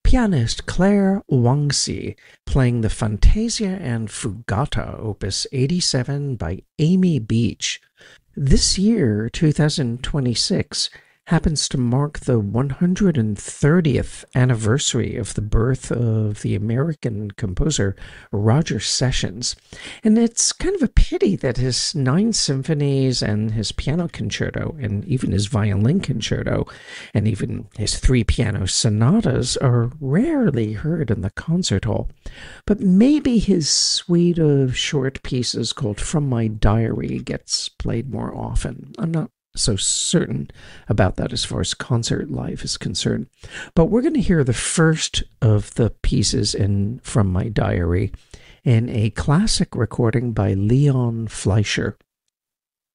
pianist Claire Wangxi playing the Fantasia and Fugata, Opus 87 by Amy Beach. This year, 2026, happens to mark the 130th anniversary of the birth of the American composer Roger Sessions. And it's kind of a pity that his 9 symphonies and his piano concerto and even his violin concerto and even his 3 piano sonatas are rarely heard in the concert hall. But maybe his suite of short pieces called From My Diary gets played more often. I'm not so certain about that as far as concert life is concerned. But we're going to hear the first of the pieces in From My Diary in a classic recording by Leon Fleischer.